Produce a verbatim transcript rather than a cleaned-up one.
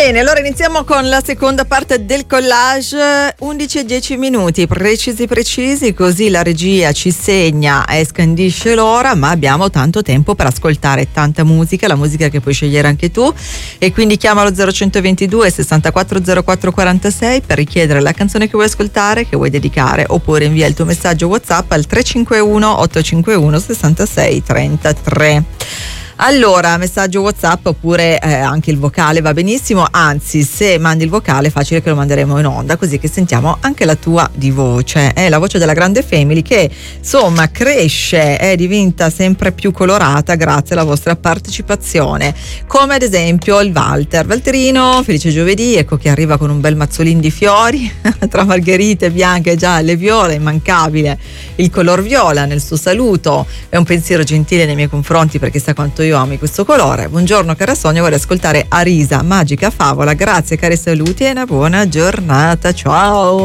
Bene, allora iniziamo con la seconda parte del collage. Undici e dieci minuti precisi precisi, così la regia ci segna e scandisce l'ora, ma abbiamo tanto tempo per ascoltare tanta musica, la musica che puoi scegliere anche tu, e quindi chiamalo zero centoventidue sessantaquattro zero quattro quarantasei per richiedere la canzone che vuoi ascoltare, che vuoi dedicare, oppure invia il tuo messaggio WhatsApp al tre cinque uno otto cinque uno sei sei tre tre. Allora, messaggio WhatsApp oppure eh, anche il vocale va benissimo, anzi se mandi il vocale è facile che lo manderemo in onda, così che sentiamo anche la tua di voce, eh, la voce della grande family che insomma cresce e eh, diventa sempre più colorata grazie alla vostra partecipazione, come ad esempio il Walter. Walterino, felice giovedì, ecco che arriva con un bel mazzolin di fiori tra margherite bianche e gialle, viole, immancabile il color viola nel suo saluto, è un pensiero gentile nei miei confronti perché sa quanto io ami questo colore. Buongiorno cara Sonia, vorrei ascoltare Arisa, Magica Favola, grazie, cari saluti e una buona giornata, ciao.